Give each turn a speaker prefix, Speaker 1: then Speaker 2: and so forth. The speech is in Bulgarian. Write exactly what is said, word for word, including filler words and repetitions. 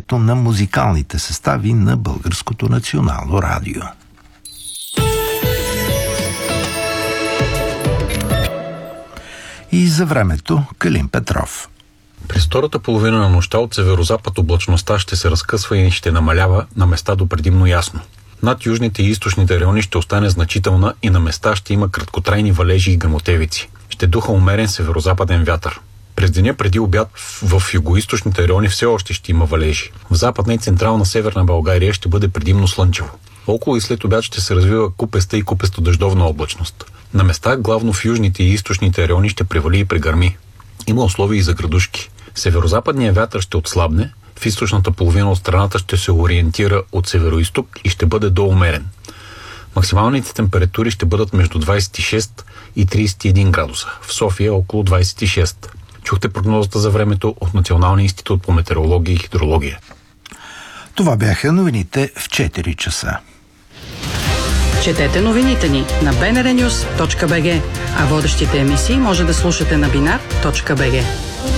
Speaker 1: времето на музикалните състави на Българското национално радио. И за времето Калин Петров.
Speaker 2: През втората половина на нощта от северозапад облачността ще се разкъсва и ще намалява на места до предимно ясно. Над южните и източните райони ще остане значителна и на места ще има краткотрайни валежи и гръмотевици. Ще духа умерен северозападен вятър. През деня преди обяд в югоизточните райони все още ще има валежи. В западна и централна северна България ще бъде предимно слънчево. Около и след обяд ще се развива купеста и купесто-дъждовна облачност. На места, главно в южните и източните райони, ще превали и прегърми. Има условия и за градушки. Северозападният вятър ще отслабне, в източната половина от страната ще се ориентира от североизток и ще бъде доумерен. Максималните температури ще бъдат между двадесет и шест и тридесет и един градуса. В София около двадесет и шест. Чухте прогнозата за времето от Националния институт по метеорология и хидрология.
Speaker 1: Това бяха новините в четири часа.
Speaker 3: Четете новините ни на би ен ар нюс точка би джи, а водещите емисии може да слушате на бинар точка би джи.